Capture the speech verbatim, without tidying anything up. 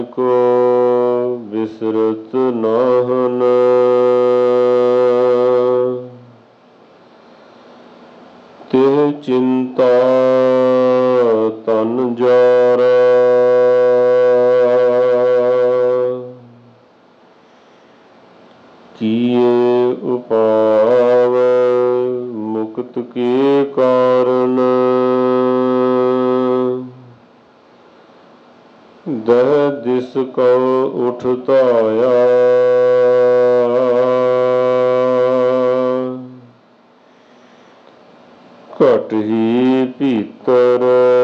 को बिसरत नाहन। तिह चिंता तन जारा, किए उपाव मुक्त के कारण। दह दिस कव उठ धाया, घट ही भीतर